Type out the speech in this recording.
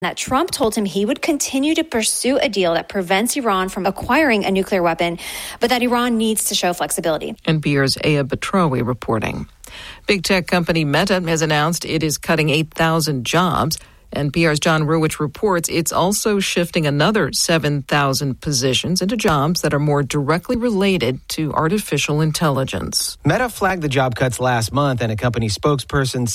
that Trump told him he would continue to pursue a deal that prevents Iran from acquiring a nuclear weapon, but that Iran needs to show flexibility. NPR's Aya Batrawi reporting. Big tech company Meta has announced it is cutting 8,000 jobs. NPR's John Ruwich reports it's also shifting another 7,000 positions into jobs that are more directly related to artificial intelligence. Meta flagged the job cuts last month, and a company spokesperson